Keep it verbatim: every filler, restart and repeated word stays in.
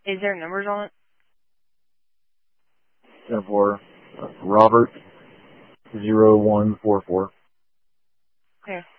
Is there numbers on it? ten four. Uh, Robert zero one four four. Okay.